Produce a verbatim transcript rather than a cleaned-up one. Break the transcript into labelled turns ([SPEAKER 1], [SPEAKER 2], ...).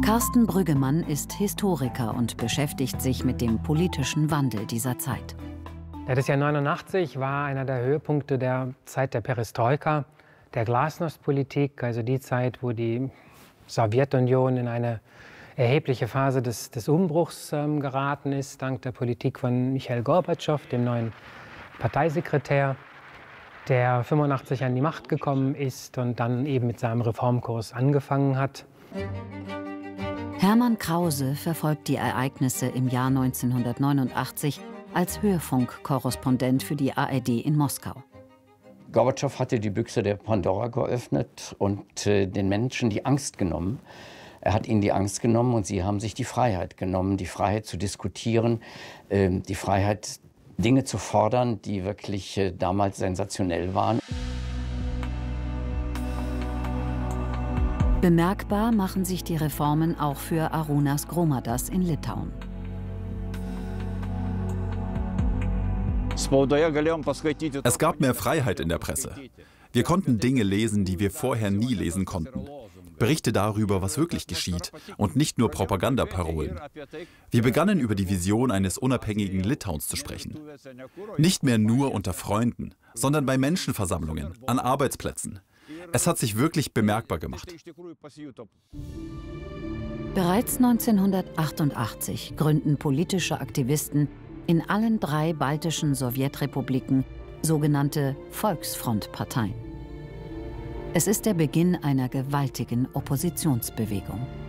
[SPEAKER 1] Carsten Brüggemann ist Historiker und beschäftigt sich mit dem politischen Wandel dieser Zeit.
[SPEAKER 2] Ja, das Jahr neunundachtzig war einer der Höhepunkte der Zeit der Perestroika, der Glasnost-Politik, also die Zeit, wo die Sowjetunion in eine erhebliche Phase des, des Umbruchs ähm, geraten ist, dank der Politik von Michail Gorbatschow, dem neuen Parteisekretär, der fünfundachtzig an die Macht gekommen ist und dann eben mit seinem Reformkurs angefangen hat.
[SPEAKER 1] Hermann Krause verfolgt die Ereignisse im Jahr neunzehnhundertneunundachtzig als Hörfunkkorrespondent für die A R D in Moskau.
[SPEAKER 3] Gorbatschow hatte die Büchse der Pandora geöffnet und äh, den Menschen die Angst genommen. Er hat ihnen die Angst genommen und sie haben sich die Freiheit genommen, die Freiheit zu diskutieren, äh, die Freiheit, Dinge zu fordern, die wirklich äh, damals sensationell waren.
[SPEAKER 1] Bemerkbar machen sich die Reformen auch für Arūnas Gromadas in Litauen.
[SPEAKER 4] Es gab mehr Freiheit in der Presse. Wir konnten Dinge lesen, die wir vorher nie lesen konnten. Berichte darüber, was wirklich geschieht und nicht nur Propagandaparolen. Wir begannen über die Vision eines unabhängigen Litauens zu sprechen. Nicht mehr nur unter Freunden, sondern bei Menschenversammlungen, an Arbeitsplätzen. Es hat sich wirklich bemerkbar gemacht.
[SPEAKER 1] Bereits neunzehnhundertachtundachtzig gründen politische Aktivisten in allen drei baltischen Sowjetrepubliken sogenannte Volksfrontparteien. Es ist der Beginn einer gewaltigen Oppositionsbewegung.